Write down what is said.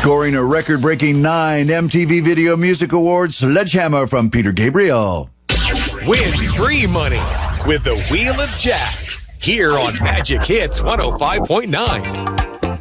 Scoring a record-breaking 9 MTV Video Music Awards, Sledgehammer from Peter Gabriel. Win free money with the Wheel of Jack here on Magic Hits 105.9.